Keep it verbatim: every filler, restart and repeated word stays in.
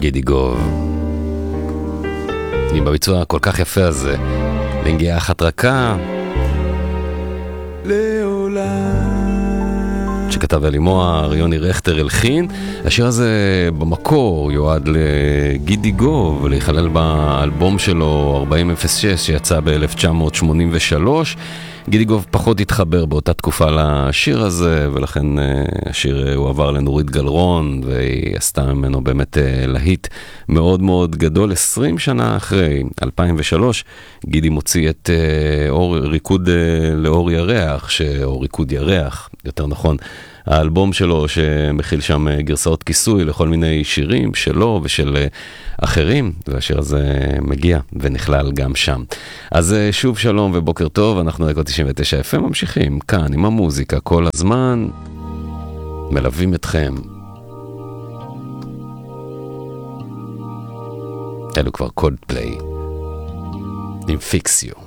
גידי גוב. עם בביצוע כל כך יפה הזה, לנגיעה אחת רכה, שכתב אלי מוהר, יוני רכטר הלחין. השיר הזה במקור יועד לגידי גוב, ולהיכלל באלבום שלו ארבעים אפס שש שיצא ב-אלף תשע מאות שמונים ושלוש. גידי גוב פחות התחבר באותה תקופה לשיר הזה, ולכן השיר הוא עבר לנורית גלרון, והיא עשתה ממנו באמת להיט מאוד מאוד גדול. עשרים שנה אחרי, אלפיים ושלוש, גידי מוציא את אור, ריקוד לאור ירח, או ריקוד ירח, יותר נכון, האלבום שלו שמכיל שם גרסאות כיסוי לכל מיני שירים שלו ושל אחרים, והשיר הזה מגיע ונכלל גם שם. אז שוב שלום ובוקר טוב, אנחנו רקוד תשעים ותשע אף אם ממשיכים כאן עם המוזיקה כל הזמן, מלווים אתכם. אלו כבר קולדפליי עם פיקס יו.